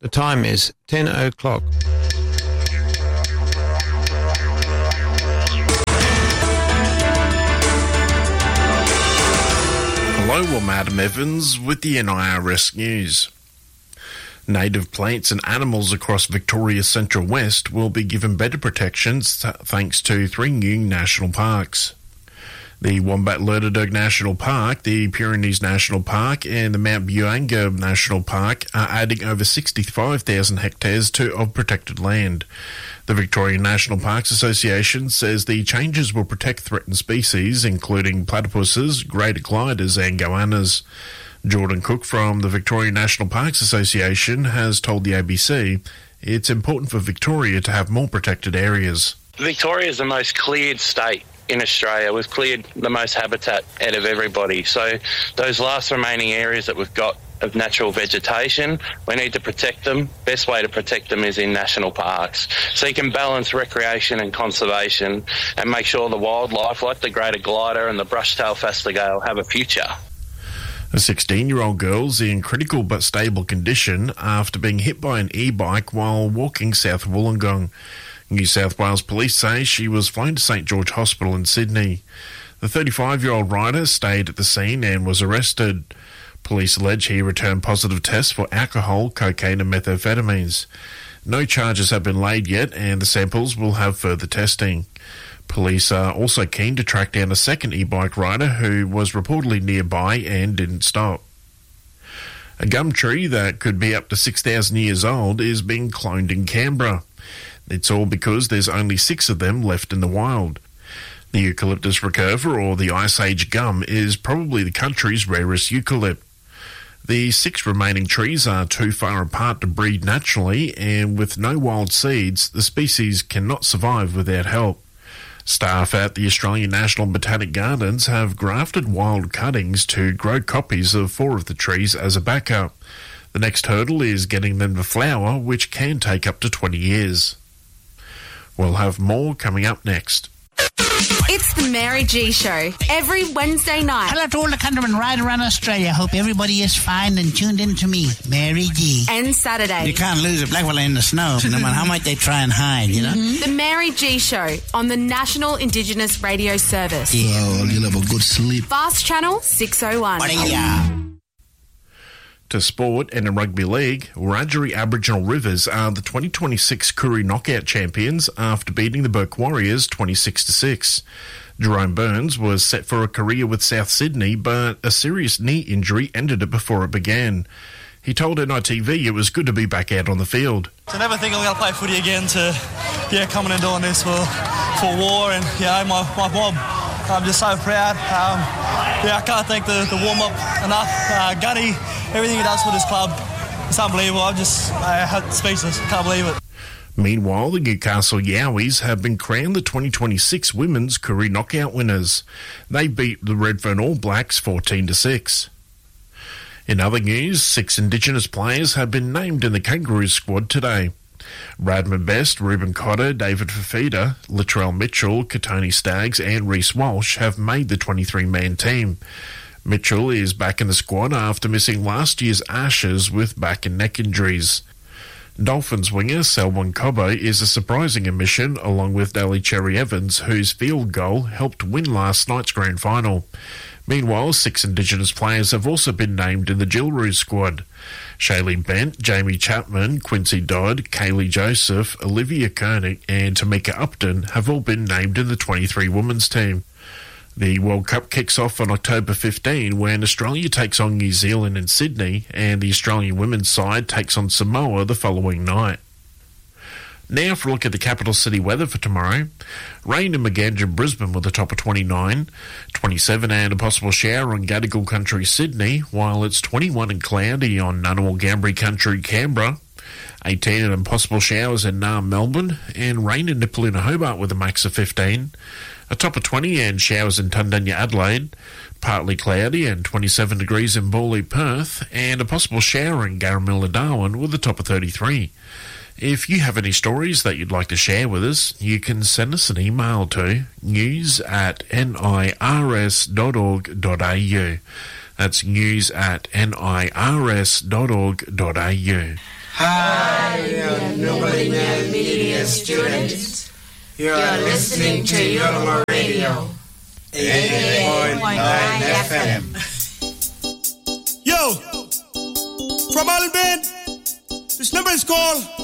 time is 10 o'clock. Hello, I'm Adam Evans with the NIRS News. Native plants and animals across Victoria's Central West will be given better protections thanks to 3 new national parks. The Wombat-Lerderderg National Park, the Pyrenees National Park and the Mount Buanga National Park are adding over 65,000 hectares of protected land. The Victorian National Parks Association says the changes will protect threatened species, including platypuses, greater gliders and goannas. Jordan Cook from the Victorian National Parks Association has told the ABC it's important for Victoria to have more protected areas. Victoria is the most cleared state in Australia. We've cleared the most habitat out of everybody. So those last remaining areas that we've got of natural vegetation, we need to protect them. Best way to protect them is in national parks. So you can balance recreation and conservation and make sure the wildlife, like the greater glider and the brush-tailed phastigale, have a future. A 16-year-old girl's in critical but stable condition after being hit by an e-bike while walking south of Wollongong. New South Wales Police say she was flown to St George Hospital in Sydney. The 35-year-old rider stayed at the scene and was arrested. Police allege he returned positive tests for alcohol, cocaine and methamphetamines. No charges have been laid yet and the samples will have further testing. Police are also keen to track down a second e-bike rider who was reportedly nearby and didn't stop. A gum tree that could be up to 6,000 years old is being cloned in Canberra. It's all because there's only 6 of them left in the wild. The Eucalyptus recurva, or the Ice Age gum, is probably the country's rarest eucalypt. The 6 remaining trees are too far apart to breed naturally, and with no wild seeds, the species cannot survive without help. Staff at the Australian National Botanic Gardens have grafted wild cuttings to grow copies of 4 of the trees as a backup. The next hurdle is getting them to flower, which can take up to 20 years. We'll have more coming up next. It's the Mary G Show, every Wednesday night. Hello to all the countrymen right around Australia. Hope everybody is fine and tuned in to me, Mary G. And Saturday. You can't lose a black fella in the snow, no matter how much they try and hide, you know? The Mary G Show on the National Indigenous Radio Service. Yeah, well, you'll have a good sleep. Fast Channel 601. To sport and in rugby league, Wiradjuri Aboriginal Rivers are the 2026 Koori Knockout champions after beating the Burke Warriors 26-6. Jerome Burns was set for a career with South Sydney, but a serious knee injury ended it before it began. He told NITV it was good to be back out on the field. I never think I'm going to play footy again coming and doing this for war and, my mob. I'm just so proud. I can't thank the warm-up enough. Gunny, everything he does for this club, it's unbelievable. I had speechless. Can't believe it. Meanwhile, the Newcastle Yowies have been crowned the 2026 Women's Koori Knockout winners. They beat the Redfern All Blacks 14-6. In other news, 6 Indigenous players have been named in the Kangaroos squad today. Radman Best, Reuben Cotter, David Fafita, Latrell Mitchell, Katoni Staggs and Reece Walsh have made the 23-man team. Mitchell is back in the squad after missing last year's Ashes with back and neck injuries. Dolphins winger Selwyn Cobbo is a surprising omission along with Daly Cherry Evans, whose field goal helped win last night's grand final. Meanwhile, 6 Indigenous players have also been named in the Jillaroo squad. Shaylee Bent, Jamie Chapman, Quincy Dodd, Kaylee Joseph, Olivia Koenig and Tamika Upton have all been named in the 23 women's team. The World Cup kicks off on October 15 when Australia takes on New Zealand in Sydney and the Australian women's side takes on Samoa the following night. Now for a look at the capital city weather for tomorrow. Rain in Magandra, Brisbane with a top of 29, 27 and a possible shower on Gadigal Country, Sydney, while it's 21 and cloudy on Ngunnawal Ngambri Country, Canberra, 18 and possible showers in Naarm, Melbourne, and rain in Nipaluna, Hobart with a max of 15, a top of 20 and showers in Tundunya, Adelaide, partly cloudy and 27 degrees in Bawley, Perth, and a possible shower in Garamilla, Darwin with a top of 33. If you have any stories that you'd like to share with us, you can send us an email to news@nirs.org.au. That's news@nirs.org.au. Hi, you're Nobilina Media students. You're listening to Yolmo Radio, 88.9 FM. Yo, from Albion, this number is called